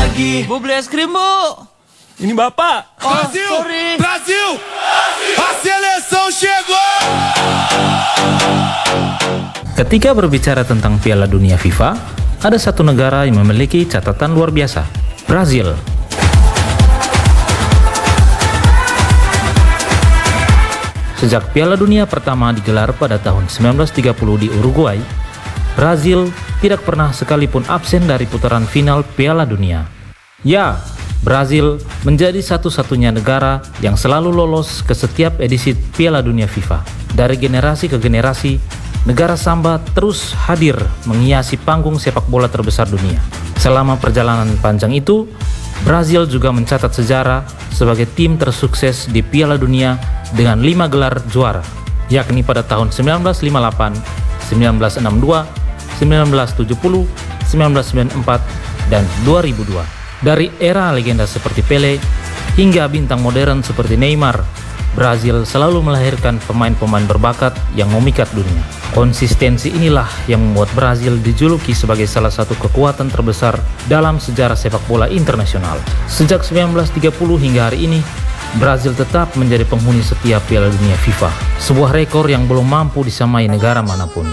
lagi. Bu, beli es krim, Bu. Ini Bapak. Brasil! sorry. Brasil! A seleção chegou! Ketika berbicara tentang Piala Dunia FIFA, ada satu negara yang memiliki catatan luar biasa, Brazil. Sejak Piala Dunia pertama digelar pada tahun 1930 di Uruguay, Brazil tidak pernah sekalipun absen dari putaran final Piala Dunia. Ya, Brazil menjadi satu-satunya negara yang selalu lolos ke setiap edisi Piala Dunia FIFA. Dari generasi ke generasi, negara Samba terus hadir menghiasi panggung sepak bola terbesar dunia. Selama perjalanan panjang itu, Brazil juga mencatat sejarah sebagai tim tersukses di Piala Dunia dengan 5 gelar juara, yakni pada tahun 1958, 1962, 1970, 1994, dan 2002. Dari era legenda seperti Pele hingga bintang modern seperti Neymar, Brazil selalu melahirkan pemain-pemain berbakat yang memikat dunia. Konsistensi inilah yang membuat Brazil dijuluki sebagai salah satu kekuatan terbesar dalam sejarah sepak bola internasional. Sejak 1930 hingga hari ini, Brazil tetap menjadi penghuni setiap Piala Dunia FIFA, sebuah rekor yang belum mampu disamai negara manapun.